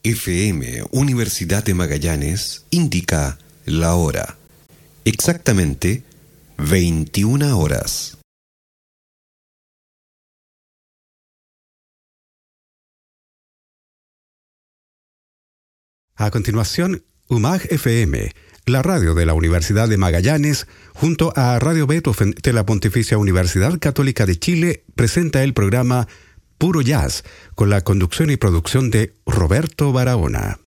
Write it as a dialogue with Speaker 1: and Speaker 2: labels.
Speaker 1: FM Universidad de Magallanes indica la hora. Exactamente 21 horas.
Speaker 2: A continuación, UMAG FM, la radio de la Universidad de Magallanes, junto a Radio Beethoven de la Pontificia Universidad Católica de Chile, presenta el programa Puro Jazz, con la conducción y producción de Roberto Barahona.